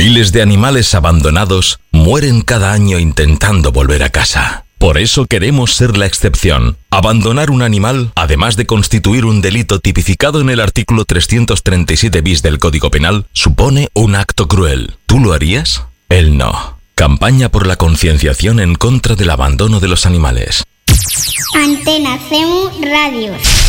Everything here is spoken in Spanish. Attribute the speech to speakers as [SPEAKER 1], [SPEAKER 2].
[SPEAKER 1] Miles de animales abandonados mueren cada año intentando volver a casa. Por eso queremos ser la excepción. Abandonar un animal, además de constituir un delito tipificado en el artículo 337 bis del Código Penal, supone un acto cruel. ¿Tú lo harías? Él no. Campaña por la concienciación en contra del abandono de los animales.
[SPEAKER 2] Antena CEMU Radio.